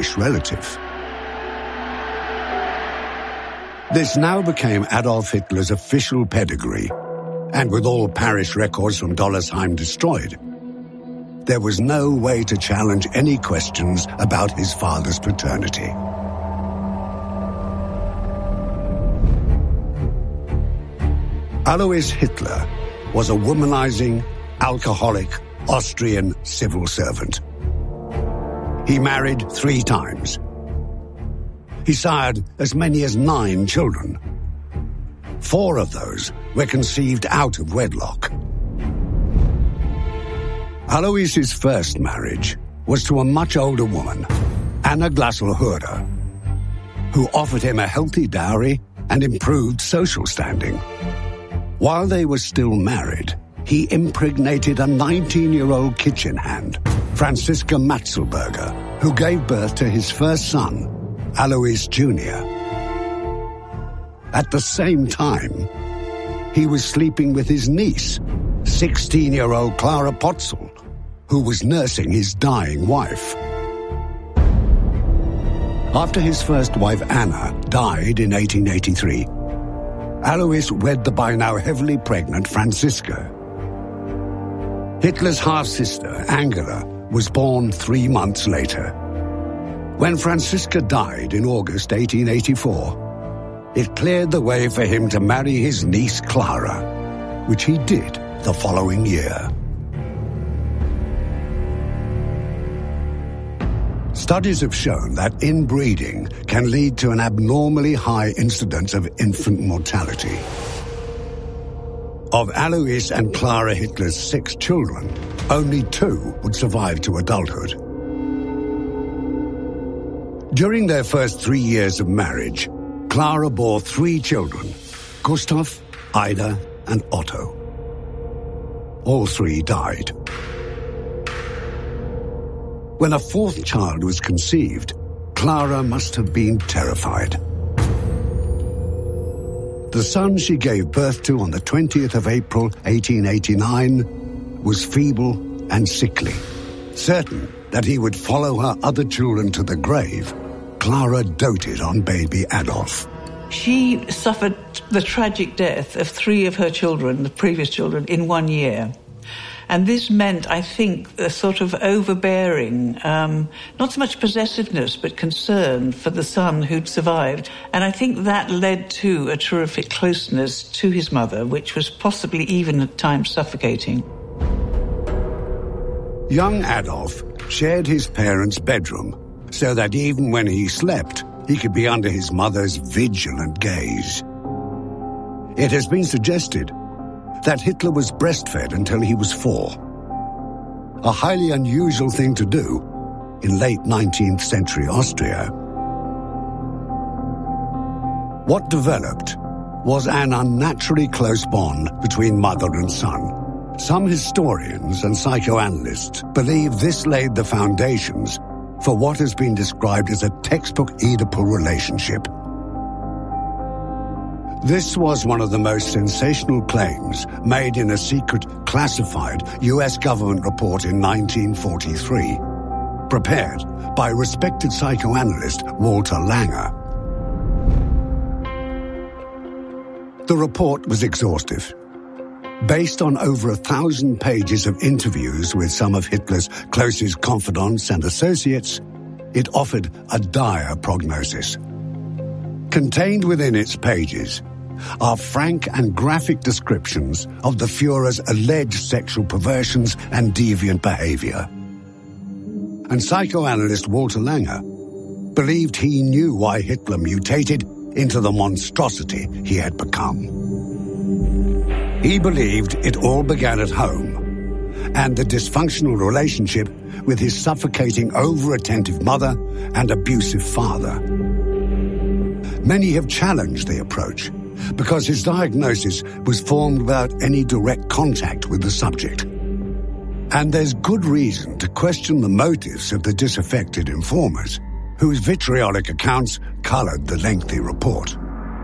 Jewish relative. This now became Adolf Hitler's official pedigree, and with all parish records from Dollersheim destroyed, there was no way to challenge any questions about his father's paternity. Alois Hitler was a womanizing, alcoholic, Austrian civil servant. He married 3 times. He sired as many as 9 children. 4 of those were conceived out of wedlock. Alois's first marriage was to a much older woman, Anna Glasl-Hurder, who offered him a healthy dowry and improved social standing. While they were still married, he impregnated a 19-year-old kitchen hand, Franziska Matzelberger, who gave birth to his first son, Alois Jr. At the same time, he was sleeping with his niece, 16-year-old Clara Potzel, who was nursing his dying wife. After his first wife Anna died in 1883, Alois wed the by now heavily pregnant Franziska. Hitler's half-sister, Angela, was born 3 months later. When Franziska died in August 1884, it cleared the way for him to marry his niece Clara, which he did the following year. Studies have shown that inbreeding can lead to an abnormally high incidence of infant mortality. Of Alois and Clara Hitler's 6 children, only 2 would survive to adulthood. During their first 3 years of marriage, Clara bore 3 children, Gustav, Ida, and Otto. All 3 died. When a 4th child was conceived, Clara must have been terrified. The son she gave birth to on the 20th of April, 1889, was feeble and sickly. Certain that he would follow her other children to the grave, Clara doted on baby Adolf. She suffered the tragic death of 3 of her children, the previous children, in 1 year. And this meant, I think, a sort of overbearing, not so much possessiveness, but concern for the son who'd survived. And I think that led to a terrific closeness to his mother, which was possibly even at times suffocating. Young Adolf shared his parents' bedroom, so that even when he slept, he could be under his mother's vigilant gaze. It has been suggested that Hitler was breastfed until he was 4. A highly unusual thing to do in late 19th century Austria. What developed was an unnaturally close bond between mother and son. Some historians and psychoanalysts believe this laid the foundations for what has been described as a textbook Oedipal relationship. This was one of the most sensational claims made in a secret, classified U.S. government report in 1943, prepared by respected psychoanalyst Walter Langer. The report was exhaustive. Based on over 1,000 pages of interviews with some of Hitler's closest confidants and associates, it offered a dire prognosis. Contained within its pages are frank and graphic descriptions of the Führer's alleged sexual perversions and deviant behavior. And psychoanalyst Walter Langer believed he knew why Hitler mutated into the monstrosity he had become. He believed it all began at home, and the dysfunctional relationship with his suffocating, over-attentive mother and abusive father. Many have challenged the approach, because his diagnosis was formed without any direct contact with the subject. And there's good reason to question the motives of the disaffected informers, whose vitriolic accounts colored the lengthy report.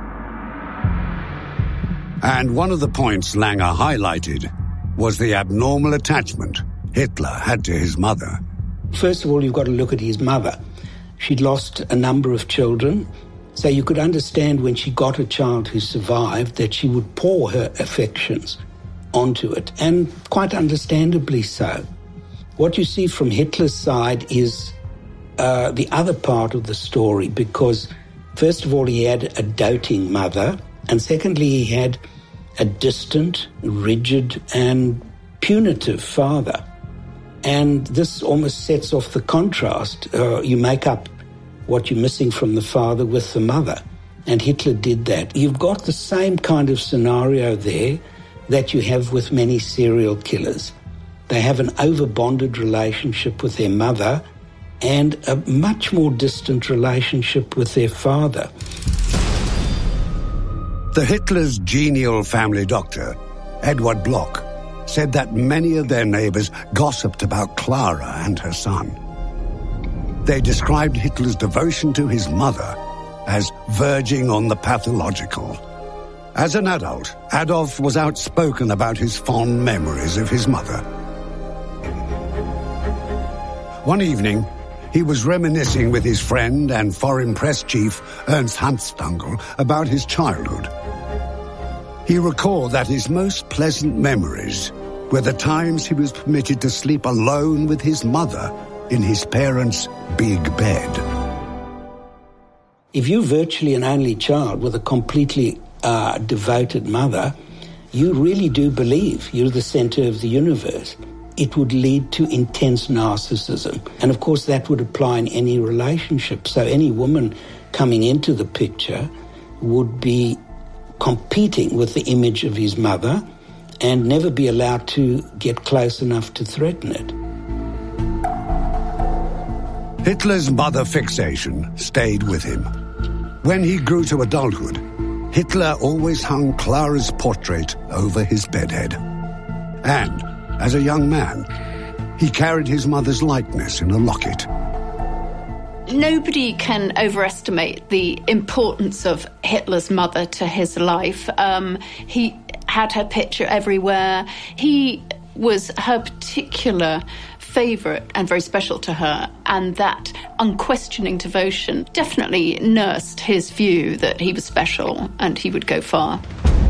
And one of the points Langer highlighted was the abnormal attachment Hitler had to his mother. First of all, you've got to look at his mother. She'd lost a number of children, so you could understand when she got a child who survived that she would pour her affections onto it, and quite understandably so. What you see from Hitler's side is the other part of the story, because first of all, he had a doting mother, and secondly, he had a distant, rigid, and punitive father. And this almost sets off the contrast. You make up what you're missing from the father with the mother. And Hitler did that. You've got the same kind of scenario there that you have with many serial killers. They have an over-bonded relationship with their mother and a much more distant relationship with their father. The Hitler's genial family doctor, Edward Bloch, said that many of their neighbors gossiped about Clara and her son. They described Hitler's devotion to his mother as verging on the pathological. As an adult, Adolf was outspoken about his fond memories of his mother. One evening, he was reminiscing with his friend and foreign press chief Ernst Hanfstaengl about his childhood. He recalled that his most pleasant memories were the times he was permitted to sleep alone with his mother in his parents' big bed. If you're virtually an only child with a completely devoted mother, you really do believe you're the center of the universe. It would lead to intense narcissism. And of course, that would apply in any relationship. So any woman coming into the picture would be competing with the image of his mother and never be allowed to get close enough to threaten it. Hitler's mother fixation stayed with him. When he grew to adulthood, Hitler always hung Clara's portrait over his bedhead. And, as a young man, he carried his mother's likeness in a locket. Nobody can overestimate the importance of Hitler's mother to his life. He had her picture everywhere. He was her particular favourite and very special to her, and that unquestioning devotion definitely nursed his view that he was special and he would go far.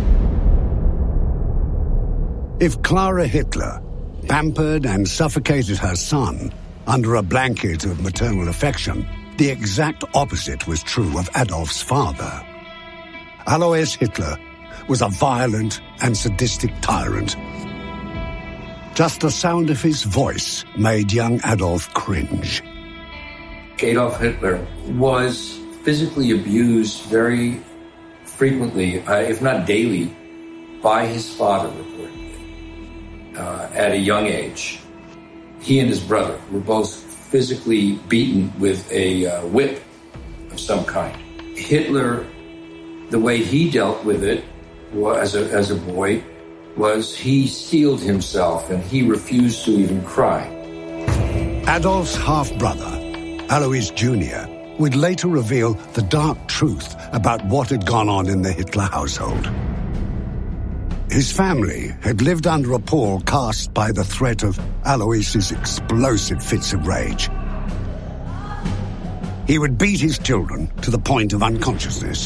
If Clara Hitler pampered and suffocated her son under a blanket of maternal affection, the exact opposite was true of Adolf's father. Alois Hitler was a violent and sadistic tyrant. Just the sound of his voice made young Adolf cringe. Adolf Hitler was physically abused very frequently, if not daily, by his father, reportedly, at a young age. He and his brother were both physically beaten with a whip of some kind. Hitler, the way he dealt with it as a boy, was he steeled himself and he refused to even cry. Adolf's half-brother, Alois Jr., would later reveal the dark truth about what had gone on in the Hitler household. His family had lived under a pall cast by the threat of Alois's explosive fits of rage. He would beat his children to the point of unconsciousness.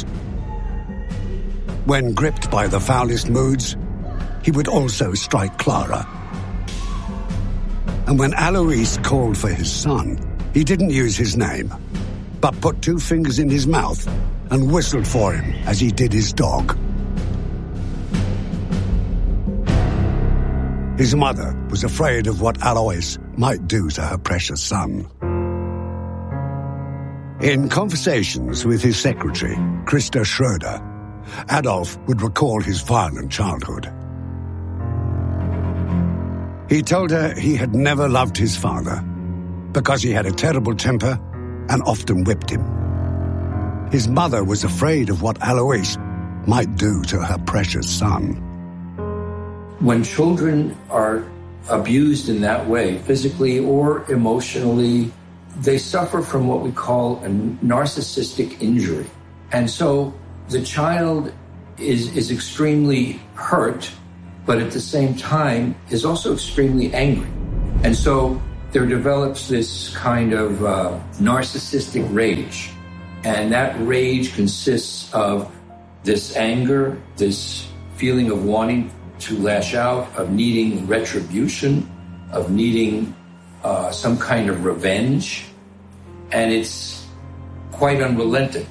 When gripped by the foulest moods, he would also strike Clara. And when Alois called for his son, he didn't use his name, but put 2 fingers in his mouth and whistled for him as he did his dog. His mother was afraid of what Alois might do to her precious son. In conversations with his secretary, Christa Schroeder, Adolf would recall his violent childhood. He told her he had never loved his father because he had a terrible temper and often whipped him. His mother was afraid of what Alois might do to her precious son. When children are abused in that way, physically or emotionally, they suffer from what we call a narcissistic injury. And so the child is extremely hurt, but at the same time is also extremely angry. And so there develops this kind of narcissistic rage. And that rage consists of this anger, this feeling of wanting to lash out, of needing retribution, of needing some kind of revenge. And it's quite unrelenting.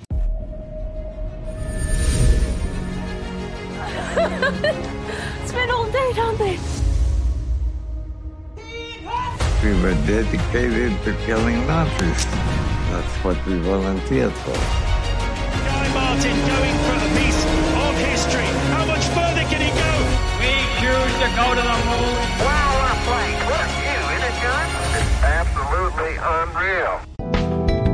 It's been all day, don't they? We were dedicated to killing Nazis. That's what we volunteered for. Guy Martin going for a piece of history. How much further can he go? We choose to go to the moon. Wow, what a flight. What a view, isn't it, John? It's absolutely unreal.